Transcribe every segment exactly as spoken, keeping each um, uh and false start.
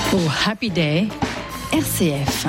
Au Happy Day, R C F.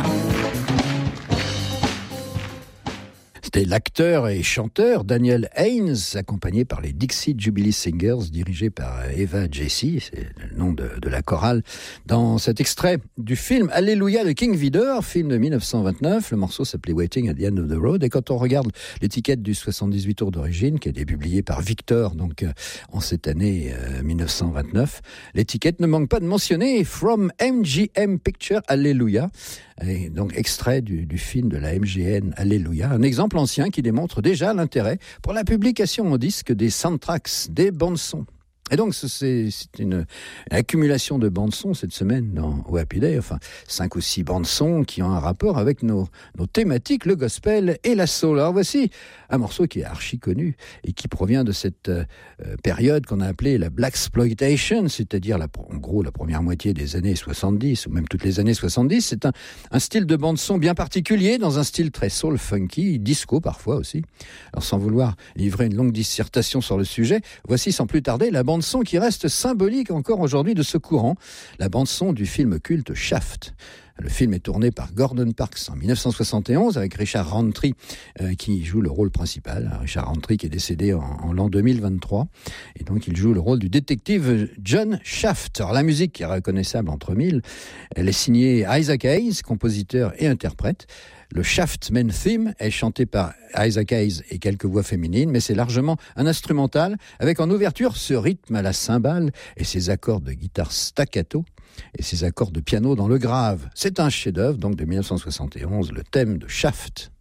C'était l'acteur et chanteur Daniel Haynes, accompagné par les Dixie Jubilee Singers, dirigés par Eva Jessy, c'est le nom de, de la chorale, dans cet extrait du film Alléluia de King Vidor, film de dix-neuf cent vingt-neuf. Le morceau s'appelait Waiting at the End of the Road, et quand on regarde l'étiquette du soixante-dix-huit tours d'origine, qui a été publiée par Victor, donc euh, en cette année euh, dix-neuf cent vingt-neuf, l'étiquette ne manque pas de mentionner From M G M Picture Alléluia, et donc extrait du, du film de la M G N Alléluia, un exemple ancien qui démontre déjà l'intérêt pour la publication en disque des soundtracks, des bandes-sons. Et donc, c'est, c'est une, une accumulation de bandes-sons cette semaine dans au Happy Day, enfin, cinq ou six bandes-sons qui ont un rapport avec nos, nos thématiques, le gospel et la soul. Alors voici un morceau qui est archi connu et qui provient de cette euh, période qu'on a appelée la Blaxploitation, c'est-à-dire la, en gros la première moitié des années soixante-dix, ou même toutes les années soixante-dix. C'est un, un style de bande-son bien particulier, dans un style très soul, funky, disco parfois aussi. Alors sans vouloir livrer une longue dissertation sur le sujet, voici sans plus tarder la bande son qui reste symbolique encore aujourd'hui de ce courant, la bande-son du film culte Shaft. Le film est tourné par Gordon Parks en dix-neuf cent soixante et onze avec Richard Roundtree euh, qui joue le rôle principal. Richard Roundtree qui est décédé en, en l'an deux mille vingt-trois. Et donc il joue le rôle du détective John Shaft. Alors la musique qui est reconnaissable entre mille, elle est signée Isaac Hayes, compositeur et interprète. Le Shaft Main Theme est chanté par Isaac Hayes et quelques voix féminines, mais c'est largement un instrumental, avec en ouverture ce rythme à la cymbale et ses accords de guitare staccato et ses accords de piano dans le grave. C'est un chef-d'œuvre donc de dix-neuf cent soixante et onze, le thème de Shaft.